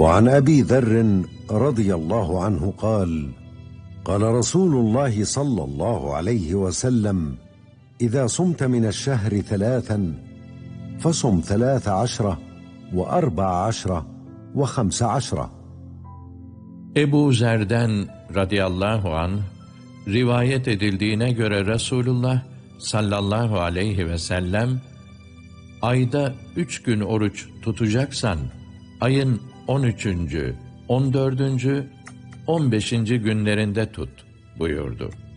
وعن أبي ذر رضي الله عنه قال قال رسول الله صلى الله عليه وسلم إذا صمت من الشهر 3 فصم 13 و14 و15. Ebu Zer'den radıyallahu anh, rivayet edildiğine göre Resulullah sallallahu aleyhi ve sellem, ayda 3 gün oruç tutacaksan, ayın 13., 14., 15. günlerinde tut buyurdu.